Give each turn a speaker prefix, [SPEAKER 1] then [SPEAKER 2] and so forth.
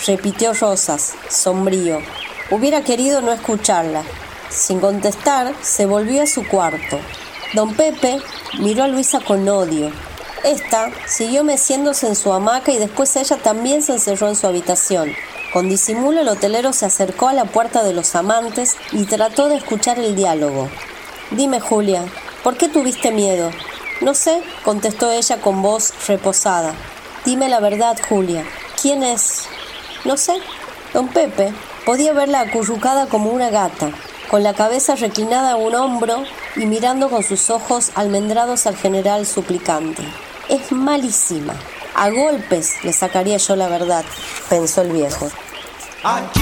[SPEAKER 1] repitió Rosas, sombrío. Hubiera querido no escucharla. Sin contestar, se volvió a su cuarto. Don Pepe miró a Luisa con odio. Esta siguió meciéndose en su hamaca y después ella también se encerró en su habitación. Con disimulo el hotelero se acercó a la puerta de los amantes y trató de escuchar el diálogo. «Dime, Julia, ¿por qué tuviste miedo?» «No sé», contestó ella con voz reposada. «Dime la verdad, Julia. ¿Quién es?» «No sé». Don Pepe podía verla acurrucada como una gata, con la cabeza reclinada a un hombro y mirando con sus ojos almendrados al general suplicante. «Es malísima. A golpes le sacaría yo la verdad», pensó el viejo.
[SPEAKER 2] Aquí